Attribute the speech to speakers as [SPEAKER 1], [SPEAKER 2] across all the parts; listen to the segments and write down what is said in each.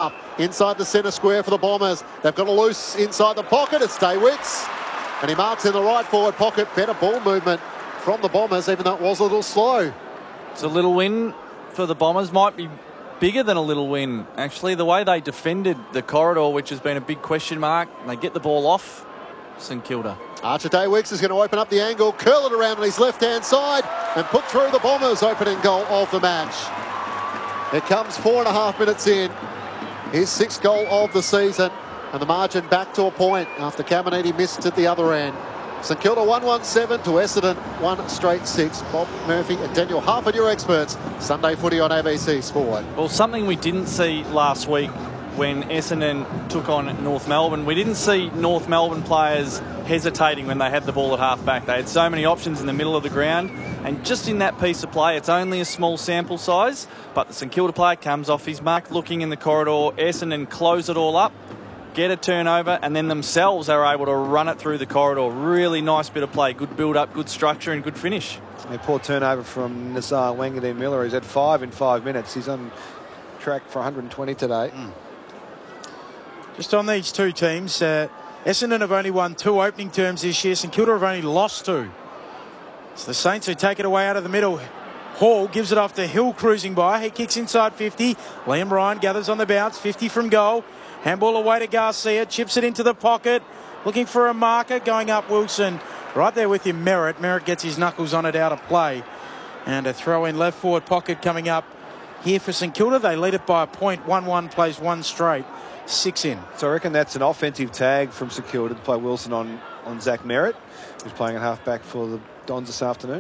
[SPEAKER 1] Sharp inside the centre square for the Bombers. They've got a loose inside the pocket. It's Daywicks, and he marks in the right forward pocket. Better ball movement from the Bombers, even though it was a little slow.
[SPEAKER 2] It's a little win for the Bombers. Might be bigger than a little win, actually. The way they defended the corridor, which has been a big question mark, and they get the ball off St Kilda.
[SPEAKER 1] Archer Daywicks is going to open up the angle, curl it around on his left-hand side, and put through the Bombers' opening goal of the match. It comes 4.5 minutes in. His 6th goal of the season, and the margin back to a point after Caminiti missed at the other end. St Kilda 1-1-7 to Essendon 1 straight 6. Bob Murphy and Daniel Harford, your experts. Sunday footy on ABC Sport.
[SPEAKER 2] Well, something we didn't see last week when Essendon took on North Melbourne. We didn't see North Melbourne players hesitating when they had the ball at half-back. They had so many options in the middle of the ground, and just in that piece of play, it's only a small sample size, but the St Kilda player comes off his mark, looking in the corridor. Essendon close it all up, get a turnover, and then themselves are able to run it through the corridor. Really nice bit of play, good build-up, good structure, and good finish.
[SPEAKER 3] A poor turnover from Nassar Wangadeen Miller. He's had 5 in 5 minutes. He's on track for 120 today.
[SPEAKER 4] Just on these two teams, Essendon have only won 2 opening terms this year. St Kilda have only lost 2. It's the Saints who take it away out of the middle. Hall gives it off to Hill, cruising by. He kicks inside 50. Liam Ryan gathers on the bounce, 50 from goal. Handball away to Garcia, chips it into the pocket. Looking for a marker, going up Wilson. Right there with him, Merritt. Merritt gets his knuckles on it, out of play. And a throw in left forward pocket coming up here for St Kilda. They lead it by a point. 1-1 plays 1 straight. 6 in.
[SPEAKER 3] So I reckon that's an offensive tag from St Kilda to play Wilson on Zach Merritt, who's playing at half-back for the Dons this afternoon.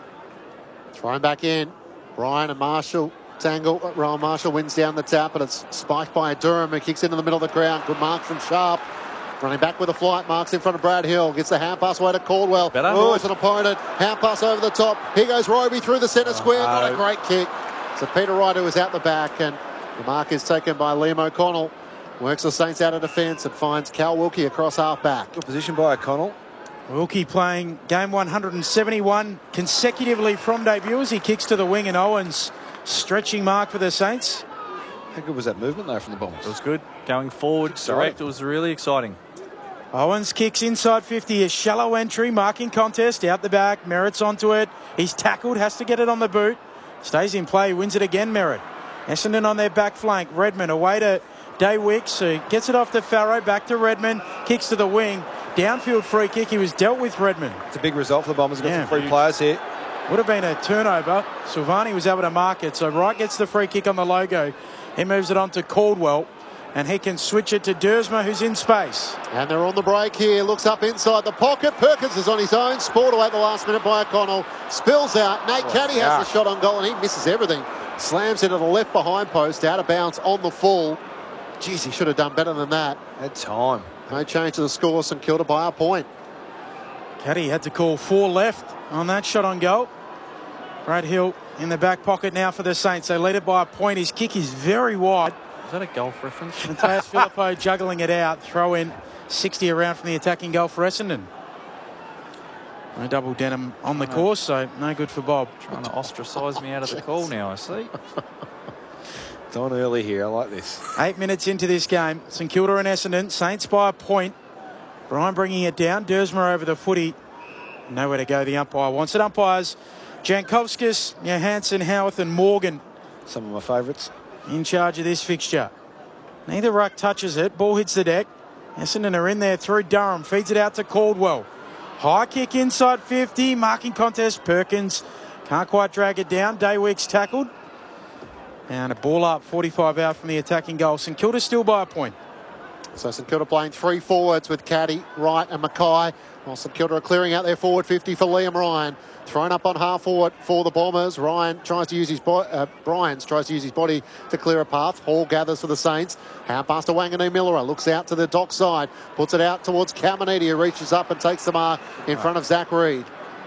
[SPEAKER 1] Thrown back in. Ryan and Marshall tangle. Rowan Marshall wins down the tap, but it's spiked by Durham, who kicks into the middle of the ground. Good mark from Sharp. Running back with a flight, marks in front of Brad Hill. Gets the hand pass away to Caldwell. Oh, it's an opponent. Hand pass over the top. Here goes Roby through the centre square. Not a great kick. So Peter Wright, who is out the back, and the mark is taken by Liam O'Connell. Works the Saints out of defence and finds Cal Wilkie across half-back.
[SPEAKER 3] Good position by O'Connell.
[SPEAKER 4] Wilkie playing game 171 consecutively from debut as he kicks to the wing, and Owens stretching mark for the Saints.
[SPEAKER 3] How good was that movement, though, from the Bombers?
[SPEAKER 2] It was good. Going forward, direct. It was really exciting.
[SPEAKER 4] Owens kicks inside 50. A shallow entry, marking contest, out the back. Merritt's onto it. He's tackled, has to get it on the boot. Stays in play, wins it again, Merritt. Essendon on their back flank. Redmond away to Daywicks, who gets it off to Farrow, back to Redmond, kicks to the wing. Downfield free kick. He was dealt with, Redmond.
[SPEAKER 3] It's a big result for the Bombers. Got some free players here.
[SPEAKER 4] Would have been a turnover. Silvani was able to mark it. So Wright gets the free kick on the logo. He moves it on to Caldwell, and he can switch it to Dersma, who's in space.
[SPEAKER 1] And they're on the break here. Looks up inside the pocket. Perkins is on his own. Spoiled away at the last minute by O'Connell. Spills out. Nate Caddy has the shot on goal, and he misses everything. Slams into the left behind post. Out of bounds on the full. Jeez, he should have done better than that.
[SPEAKER 3] Had time.
[SPEAKER 1] No change to the score. St Kilda by a point.
[SPEAKER 4] Caddy had to call 4 left on that shot on goal. Brad Hill in the back pocket now for the Saints. They lead it by a point. His kick is very wide.
[SPEAKER 2] Is that a golf reference?
[SPEAKER 4] Matthias Filippo juggling it out. Throw in 60 around from the attacking goal for Essendon. No double denim on the course, so no good for Bob.
[SPEAKER 2] Trying to ostracise me out of the call now, I see.
[SPEAKER 3] It's on early here. I like this.
[SPEAKER 4] 8 minutes into this game. St Kilda and Essendon. Saints by a point. Brian bringing it down. Dersma over the footy. Nowhere to go. The umpire wants it. Umpires Jankovskis, Johansson, Howarth and Morgan.
[SPEAKER 3] Some of my favourites.
[SPEAKER 4] In charge of this fixture. Neither ruck touches it. Ball hits the deck. Essendon are in there through Durham. Feeds it out to Caldwell. High kick inside 50. Marking contest. Perkins can't quite drag it down. Daywicks tackled. And a ball up, 45 out from the attacking goal. St Kilda still by a point.
[SPEAKER 1] So St Kilda playing 3 forwards with Caddy, Wright and Mackay. While St Kilda are clearing out their forward 50 for Liam Ryan. Thrown up on half forward for the Bombers. Bryans tries to use his body to clear a path. Hall gathers for the Saints. Hand pass to Wanganui Miller. Looks out to the dock side. Puts it out towards Caminiti, who reaches up and takes the mark in front of Zach Reid.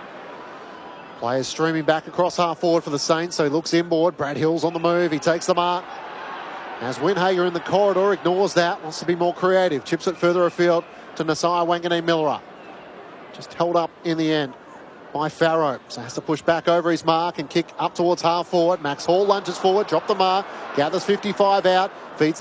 [SPEAKER 1] Players streaming back across half forward for the Saints, so he looks inboard. Brad Hill's on the move. He takes the mark. As Windhager in the corridor ignores that, wants to be more creative. Chips it further afield to Nasiah Wanganui Miller. Just held up in the end by Farrow. So has to push back over his mark and kick up towards half forward. Max Hall lunges forward, drop the mark, gathers 55 out,